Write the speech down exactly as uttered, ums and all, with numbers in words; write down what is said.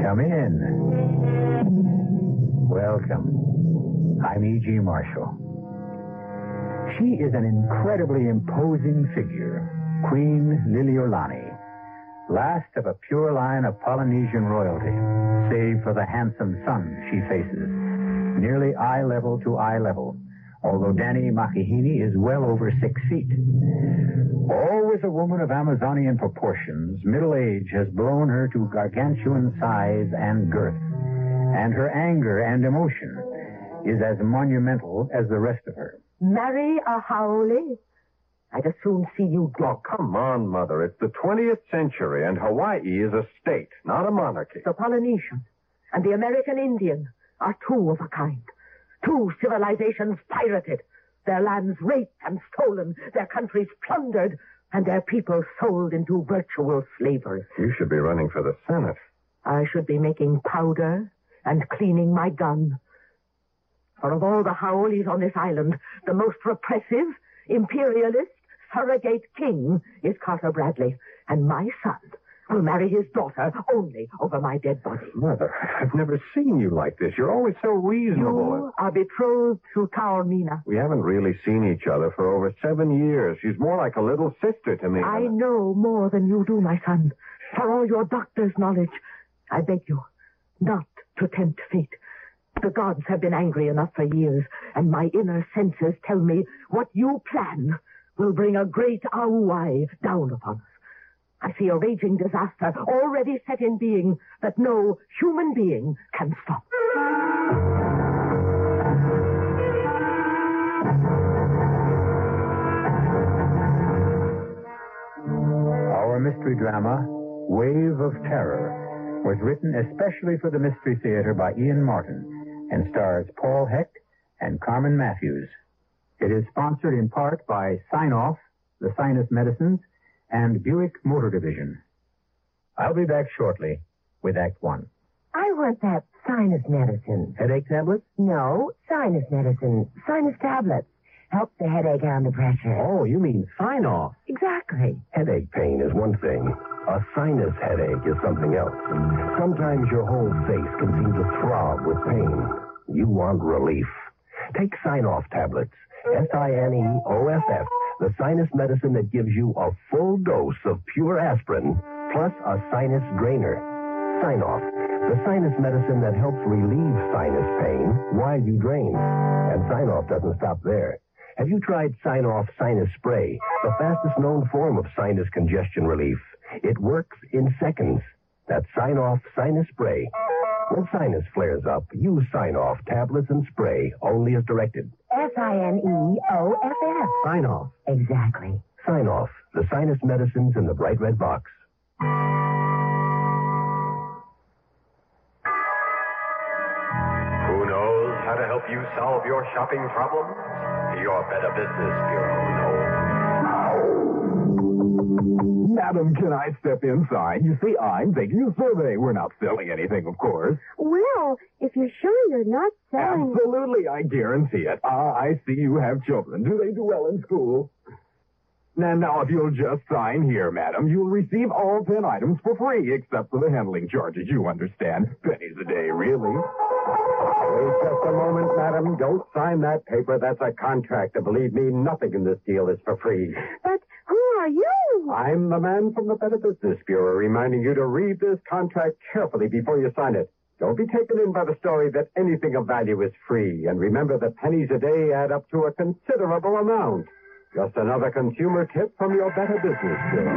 Come in. Welcome. I'm E G. Marshall. She is an incredibly imposing figure, Queen Liliolani, last of a pure line of Polynesian royalty, save for the handsome son she faces, nearly eye level to eye level, although Dani Makihini is well over six feet. Always a woman of Amazonian proportions, middle age has blown her to gargantuan size and girth, and her anger and emotion is as monumental as the rest of her. Marry a haole? I'd as soon see you dead. Oh, come on, Mother. It's the twentieth century, and Hawaii is a state, not a monarchy. The Polynesian and the American Indian are two of a kind. Two civilizations pirated, their lands raped and stolen, their countries plundered, and their people sold into virtual slavery. You should be running for the Senate. I should be making powder and cleaning my gun. For of all the haoles on this island, the most repressive, imperialist, surrogate king is Carter Bradley, and my son will marry his daughter only over my dead body. Mother, I've never seen you like this. You're always so reasonable. You are betrothed to Taormina. We haven't really seen each other for over seven years. She's more like a little sister to me. I know more than you do, my son. For all your doctor's knowledge, I beg you not to tempt fate. The gods have been angry enough for years, and my inner senses tell me what you plan will bring a great auai down upon us. I see a raging disaster already set in being that no human being can stop. Our mystery drama, Wave of Terror, was written especially for the Mystery Theater by Ian Martin and stars Paul Hecht and Carmen Matthews. It is sponsored in part by Sign-Off, the Sinus Medicines, and Buick Motor Division. I'll be back shortly with Act One. I want that sinus medicine. Headache tablets? No, sinus medicine. Sinus tablets. Helps the headache and the pressure. Oh, you mean Sign-Off. Exactly. Headache pain is one thing. A sinus headache is something else. Sometimes your whole face can seem to throb with pain. You want relief. Take Sign-Off tablets. S I N E O F F. The sinus medicine that gives you a full dose of pure aspirin plus a sinus drainer. Sign-Off. The sinus medicine that helps relieve sinus pain while you drain. And Sign-Off doesn't stop there. Have you tried Sign-Off Sinus Spray, the fastest known form of sinus congestion relief? It works in seconds. That's Sign-Off Sinus Spray. When sinus flares up, use Sign-Off tablets and spray only as directed. S I N E O F F. Sign-Off. Exactly. Sign-Off, the sinus medicines in the bright red box. Who knows how to help you solve your shopping problems? Your Better Business Bureau knows. Madam, can I step inside? You see, I'm taking a survey. We're not selling anything, of course. Well, if you're sure you're not selling... Absolutely, I guarantee it. Ah, I see you have children. Do they do well in school? Now, now, if you'll just sign here, madam, you'll receive all ten items for free, except for the handling charges, you understand. Pennies a day, really. Wait just a moment, madam. Don't sign that paper. That's a contract. And believe me, nothing in this deal is for free. But who are you? I'm the man from the Better Business Bureau, reminding you to read this contract carefully before you sign it. Don't be taken in by the story that anything of value is free. And remember that pennies a day add up to a considerable amount. Just another consumer tip from your Better Business Bureau.